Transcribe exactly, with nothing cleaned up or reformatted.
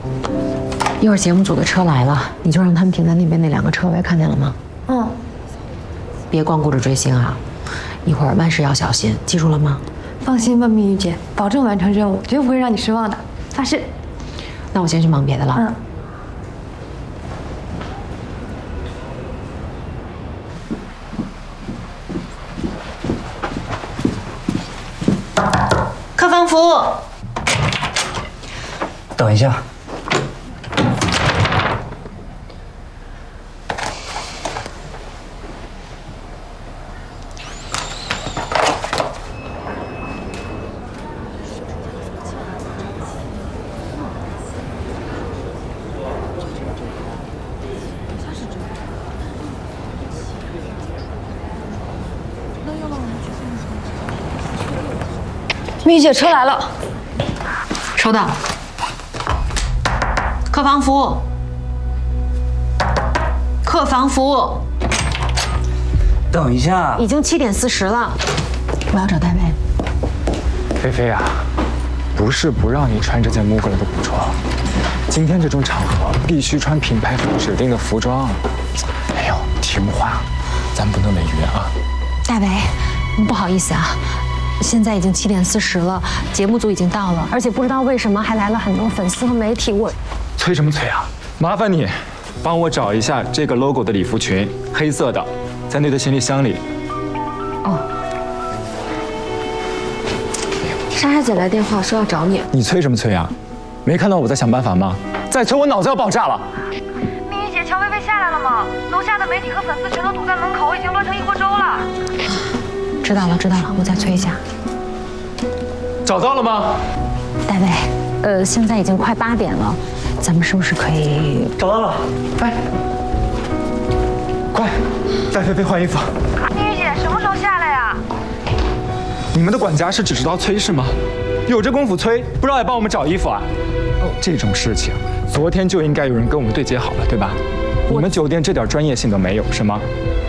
一会儿节目组的车来了，你就让他们停在那边那两个车位，看见了吗？ 嗯。 别光顾着追星啊，一会儿万事要小心，记住了吗？ 放心吧，蜜玉姐，保证完成任务，绝不会让你失望的，发誓。 那我先去忙别的了。 嗯。 客房服务， 等一下。 蜜玉姐，车来了。 收到。客房服务，客房服务。 等一下， 已经七点四十了，我要找戴维。 菲菲啊，不是不让你穿这件 Mugler 的古装，今天这种场合必须穿品牌方指定的服装。哎呦，听话，咱不能违约啊。 戴维，不好意思啊。 现在已经七点四十了，节目组已经到了，而且不知道为什么还来了很多粉丝和媒体。我催什么催啊？麻烦你帮我找一下这个 logo 的礼服裙，黑色的，在那个行李箱里。 哦。莎莎姐来电话说要找你。 你催什么催啊？没看到我在想办法吗？再催我脑子要爆炸了。 蜜玉姐，乔薇薇下来了吗？楼下的媒体和粉丝全都堵在门口，已经乱成一锅粥了。 知道了，知道了，我再催一下。 找到了吗？ 戴维，呃，现在已经快八点了，咱们是不是可以？ 找到了，哎， 快，带菲菲换衣服。 蜜玉姐，什么时候下来呀？ 你们的管家是只知道催是吗？有这功夫催，不知道也帮我们找衣服啊？哦，这种事情，昨天就应该有人跟我们对接好了，对吧？你们酒店这点专业性都没有是吗？